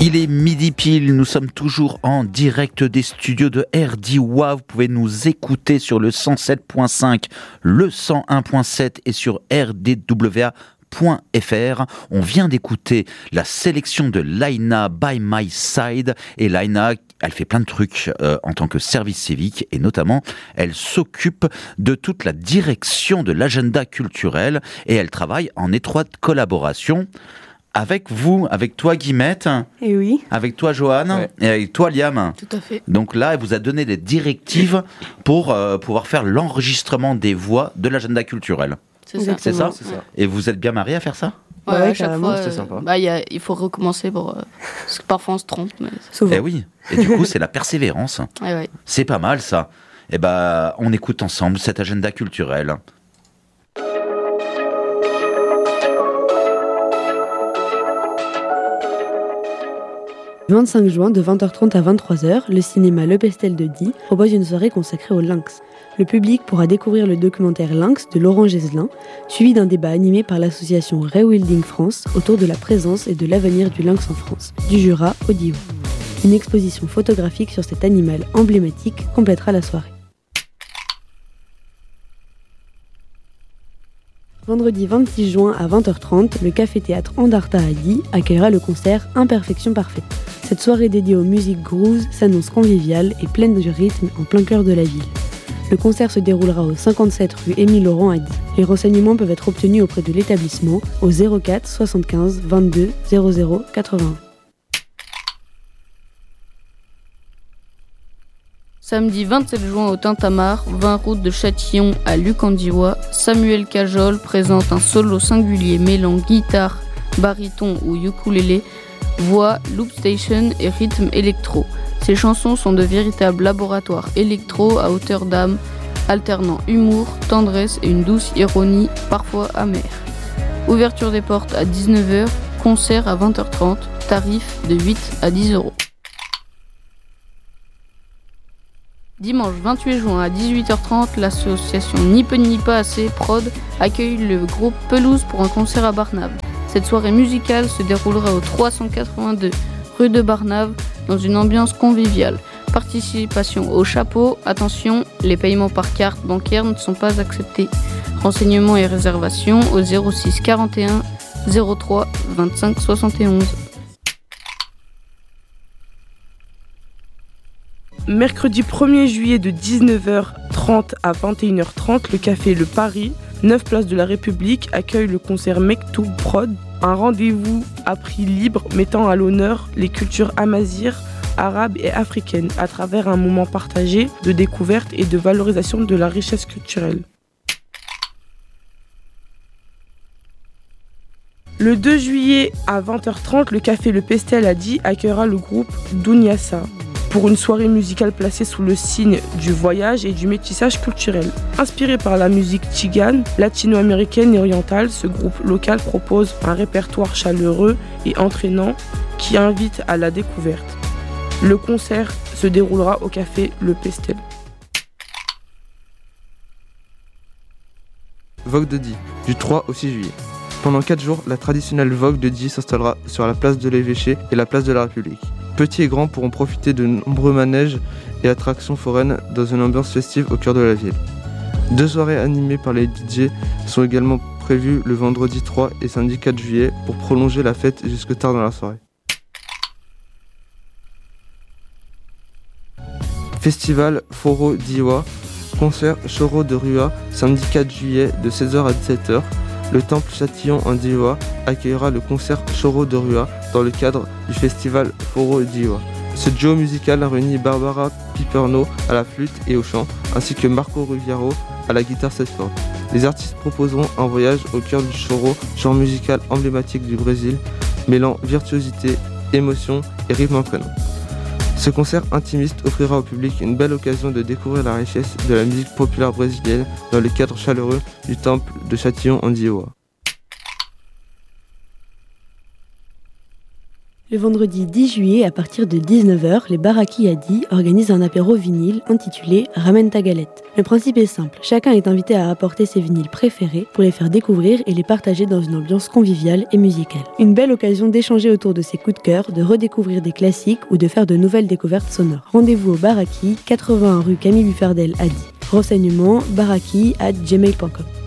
Il est midi pile, nous sommes toujours en direct des studios de RDWA. Vous pouvez nous écouter sur le 107.5, le 101.7 et sur rdwa.fr. On vient d'écouter la sélection de Laina by My Side. Et Laina, elle fait plein de trucs en tant que service civique et notamment, elle s'occupe de toute la direction de l'agenda culturel et elle travaille en étroite collaboration avec vous, avec toi Guillemette, et oui, avec toi Johan, ouais. Et avec toi Liam. Tout à fait. Donc là, elle vous a donné des directives pour pouvoir faire l'enregistrement des voix de l'agenda culturel. C'est ça. C'est ça. C'est ça. Et vous êtes bien mariés à faire ça ? Ouais, à chaque fois, c'est sympa. Il faut recommencer parce que parfois on se trompe. Mais... Eh oui. Et du coup, c'est la persévérance. Ouais. C'est pas mal ça. Et on écoute ensemble cet agenda culturel. Le 25 juin, de 20h30 à 23h, le cinéma Le Pestel de Die propose une soirée consacrée au lynx. Le public pourra découvrir le documentaire Lynx de Laurent Gezelin, suivi d'un débat animé par l'association Rewilding France autour de la présence et de l'avenir du lynx en France, du Jura au Diois. Une exposition photographique sur cet animal emblématique complétera la soirée. Vendredi 26 juin à 20h30, le café-théâtre Andarta à Die accueillera le concert Imperfection Parfaite. Cette soirée dédiée aux musiques grooves s'annonce conviviale et pleine de rythme en plein cœur de la ville. Le concert se déroulera au 57 rue Émile Laurent à Die. Les renseignements peuvent être obtenus auprès de l'établissement au 04 75 22 00 81. Samedi 27 juin au Tintamarre, 20 route de Châtillon à Luc-en-Diois, Samuel Cajol présente un solo singulier mêlant guitare, baryton ou ukulélé, voix, loop station et rythme électro. Ces chansons sont de véritables laboratoires électro à hauteur d'âme, alternant humour, tendresse et une douce ironie, parfois amère. Ouverture des portes à 19h, concert à 20h30, tarif de 8 à 10 €. Dimanche 28 juin à 18h30, l'association Ni peu ni pas assez Prod accueille le groupe Pelouse pour un concert à Barnave. Cette soirée musicale se déroulera au 382 rue de Barnave dans une ambiance conviviale. Participation au chapeau. Attention, les paiements par carte bancaire ne sont pas acceptés. Renseignements et réservations au 06 41 03 25 71. Mercredi 1er juillet de 19h30 à 21h30, le café Le Paris, 9 place de la République, accueille le concert Mektoub Prod, un rendez-vous à prix libre mettant à l'honneur les cultures amazighes, arabes et africaines à travers un moment partagé de découverte et de valorisation de la richesse culturelle. Le 2 juillet à 20h30, le café Le Pestel à Die accueillera le groupe Dounyassa pour une soirée musicale placée sous le signe du voyage et du métissage culturel. Inspiré par la musique tzigane, latino-américaine et orientale, ce groupe local propose un répertoire chaleureux et entraînant qui invite à la découverte. Le concert se déroulera au café Le Pestel. Vogue de Die, du 3 au 6 juillet. Pendant 4 jours, la traditionnelle Vogue de Die s'installera sur la place de l'Évêché et la place de la République. Petits et grands pourront profiter de nombreux manèges et attractions foraines dans une ambiance festive au cœur de la ville. 2 soirées animées par les DJ sont également prévues le vendredi 3 et samedi 4 juillet pour prolonger la fête jusque tard dans la soirée. Festival Foro Diois, concert Choro de Rua, samedi 4 juillet de 16h à 17h. Le temple Châtillon en Diois accueillera le concert Choro de Rua dans le cadre du festival Foro Diois. Ce duo musical réunit Barbara Piperno à la flûte et au chant, ainsi que Marco Ruviero à la guitare 7 cordes. Les artistes proposeront un voyage au cœur du choro, genre musical emblématique du Brésil, mêlant virtuosité, émotion et rythme entraînant. Ce concert intimiste offrira au public une belle occasion de découvrir la richesse de la musique populaire brésilienne dans le cadre chaleureux du temple de Châtillon en Diois. Le vendredi 10 juillet, à partir de 19h, les Baraki Adi organisent un apéro vinyle intitulé « Ramène ta galette ». Le principe est simple, chacun est invité à apporter ses vinyles préférés pour les faire découvrir et les partager dans une ambiance conviviale et musicale. Une belle occasion d'échanger autour de ses coups de cœur, de redécouvrir des classiques ou de faire de nouvelles découvertes sonores. Rendez-vous au Baraki, 81 rue Camille Buffardel Adi. Renseignements baraki@gmail.com.